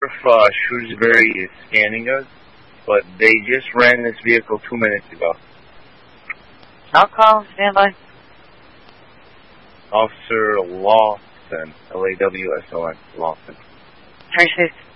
Shrewsbury is scanning us, but they just ran this vehicle 2 minutes ago. I'll call. Stand by. Officer Lawson, Lawson. Tracy.